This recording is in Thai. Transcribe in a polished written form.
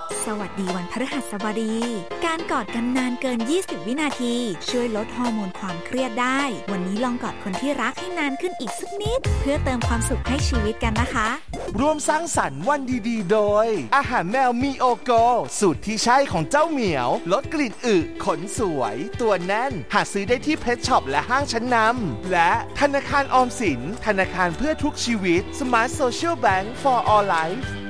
สวัสดีวันพฤหัสบดีการกอดกันนานเกิน20วินาทีช่วยลดฮอร์โมนความเครียดได้วันนี้ลองกอดคนที่รักให้นานขึ้นอีกสักนิดเพื่อเติมความสุขให้ชีวิตกันนะคะร่วมสร้างสรรค์วันดีๆโดยอาหารแมวมีโอโกสูตรที่ใช่ของเจ้าเหมียวลดกลิ่นอึขนสวยตัวแน่นหาซื้อได้ที่เพชรช็อปและห้างชั้นนำและธนาคารออมสินธนาคารเพื่อทุกชีวิต Smart Social Bank for All Life